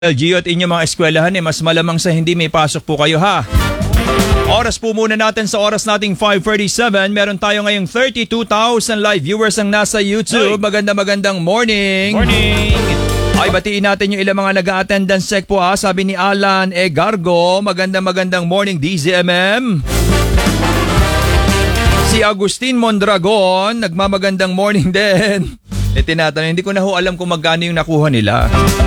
LGU at inyong mga eskwelahan mas malamang sa hindi may pasok po kayo ha. Oras po muna natin sa oras nating 5:37. Meron tayo ngayong 32,000 live viewers ang nasa YouTube. Magandang morning. Morning. Ay batiin natin yung ilang mga nag-a-attendance check po ha. Sabi ni Alan Gargo, magandang morning DZMM. Si Agustin Mondragon, nagmamagandang morning din. Tinatanong, hindi ko na ho alam kung magkano yung nakuha nila.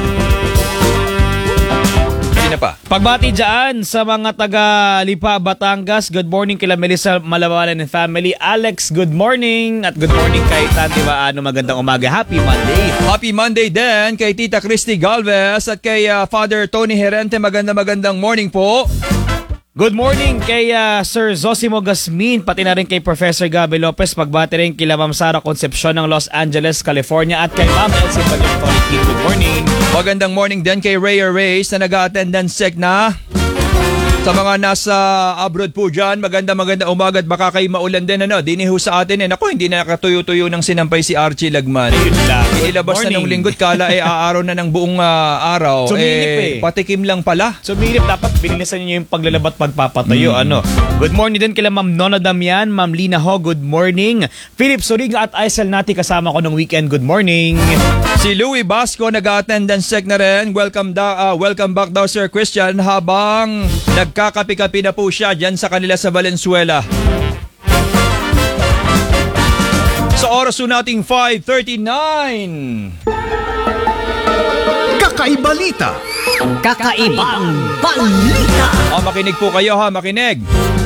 Pa. Pagbati dyan sa mga taga Lipa, Batangas. Good morning kila Melissa Malawalan and family. Alex, good morning. At good morning kay Tanti Waano. Magandang umaga. Happy Monday. Happy Monday din kay Tita Christy Galvez at kay Father Tony Herente. Magandang morning po. Good morning kay Sir Zosimo Gasmin, pati na rin kay Professor Gabi Lopez. Pagbati rin kila Ma'am Sara Concepcion ng Los Angeles, California at kay Ma'am Elsie Bagay. Good morning. Magandang morning din kay Rhea Reyes na nag-attendance check na. Sa mga nasa abroad po dyan, magandang umaga at baka kayo maulan din. Diniho sa atin Ako, hindi na nakatuyo-tuyo ng sinampay si Archie Lagman. Inilabas na ng linggo't kala aaraw na ng buong araw. Sumilip patikim lang pala. Sumilip, dapat binilisan niyo yung paglalabat pagpapatayo. Good morning din kila Ma'am Nona Damian, Ma'am Lina Ho, good morning. Philip Suriga at Aisel Nati kasama ko ng weekend, good morning. Si Louie Basco nag-attendance check na rin. Welcome back daw Sir Christian habang nagkakapi-kapi na po siya dyan sa kanila sa Valenzuela. Sa oras po nating 5:39. Kakaibalita. Kakaibang balita. Makinig po kayo ha, makinig.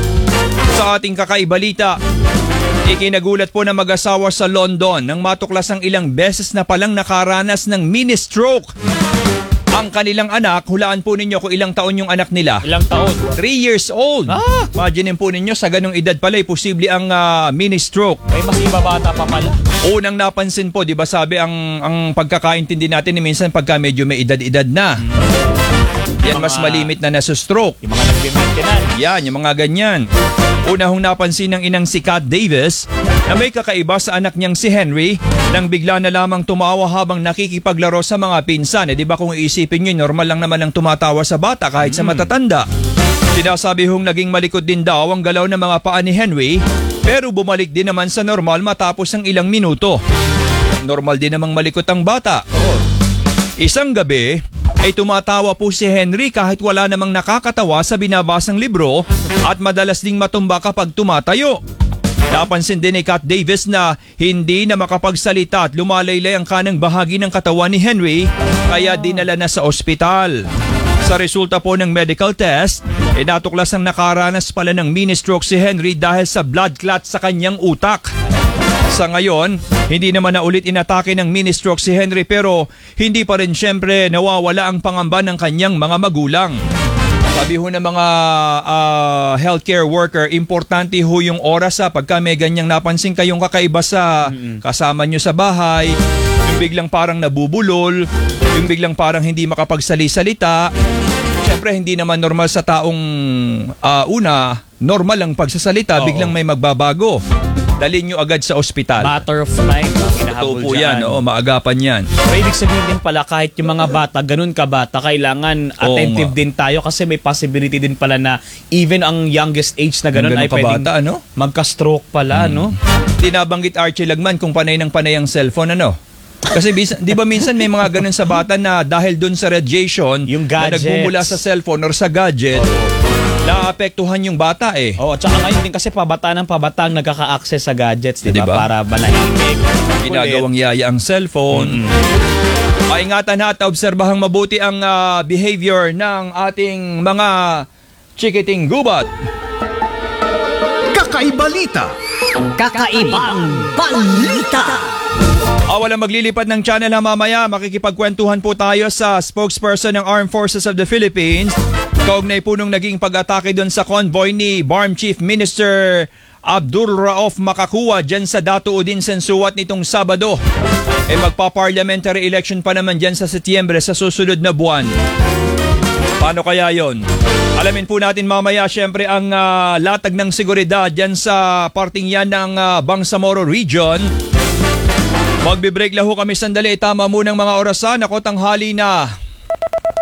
Sa ating kakaibalita, ikinagulat po na mag-asawa sa London nang matuklasang ilang beses na palang nakaranas ng mini-stroke. Ang kanilang anak, hulaan po ninyo kung ilang taon yung anak nila. Ilang taon? 3 years old. Imagine po ninyo, sa ganong edad pala, posible ang mini-stroke. May mas ibabata pa pala. Unang napansin po, di ba sabi ang pagkakaintindi natin minsan pagka medyo may edad-edad na. Yan mas malimit na nasa-stroke. Yung mga nagbimantinan. Yan, yung mga ganyan. Una hong napansin ng inang si Kat Davis na may kakaiba sa anak niyang si Henry nang bigla na lamang tumawa habang nakikipaglaro sa mga pinsan. Di ba kung iisipin nyo, normal lang naman ang tumatawa sa bata kahit sa matatanda. Sinasabi hong naging malikot din daw ang galaw ng mga paa ni Henry pero bumalik din naman sa normal matapos ang ilang minuto. Normal din namang malikot ang bata. Isang gabi ay tumatawa po si Henry kahit wala namang nakakatawa sa binabasang libro at madalas ding matumba kapag tumatayo. Napansin din ni Kat Davis na hindi na makapagsalita at lumalaylay ang kanang bahagi ng katawan ni Henry kaya dinala na sa ospital. Sa resulta po ng medical test, natuklas ang nakaranas pala ng mini-stroke si Henry dahil sa blood clot sa kanyang utak. Sa ngayon, hindi naman na ulit inatake ng mini-stroke si Henry pero hindi pa rin syempre nawawala ang pangamba ng kanyang mga magulang. Sabi ho ng mga healthcare worker, importante ho yung oras pagka may ganyang napansin kayong kakaiba sa kasama nyo sa bahay, yung biglang parang nabubulol, yung biglang parang hindi makapagsali-salita. Siyempre hindi naman normal sa taong normal ang pagsasalita, biglang may magbabago. Dalhin nyo agad sa ospital. Matter of time. Totoo po yan, maagapan yan. Pero ibig sabihin din pala kahit yung mga bata, ganun ka bata, kailangan attentive din tayo kasi may possibility din pala na even ang youngest age na ganun ay pwedeng magka-stroke pala, Tinabanggit Archie Lagman kung panay ng panay ang cellphone, Kasi di ba minsan may mga ganun sa bata na dahil dun sa radiation yung na nagmumula sa cellphone or sa gadget, naapektuhan yung bata at saka ngayon din kasi pabata ang nagkaka-access sa gadgets, diba? Para manahimik. Ginagawang yaya ang cellphone. Ingatan at obserbahang mabuti ang behavior ng ating mga chikiting gubat. Kakaibalita. Kakaibang balita. Walang maglilipat ng channel mamaya. Makikipagkwentuhan po tayo sa spokesperson ng Armed Forces of the Philippines. Kaugnay po nung naging pag-atake doon sa convoy ni BARM Chief Minister Abdul Rauf Makakuwa dyan sa Datu Udin Sensuat nitong Sabado. Magpa-parliamentary election pa naman dyan sa Setyembre sa susunod na buwan. Paano kaya yon? Alamin po natin mamaya syempre ang latag ng seguridad dyan sa parting yan ng Bangsamoro Region. Magbe-break lang ho kami sandali. Tama munang mga orasan. Ako tanghali na.